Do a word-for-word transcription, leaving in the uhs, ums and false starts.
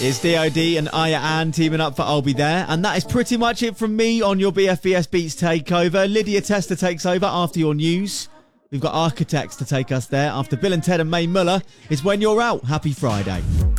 It's D O D and Aya Ann teaming up for I'll Be There. And that is pretty much it from me on your B F B S Beats Takeover. Lydia Tester takes over after your news. We've got Architects to take us there after Bill and Ted and Mae Muller. It's When You're Out. Happy Friday.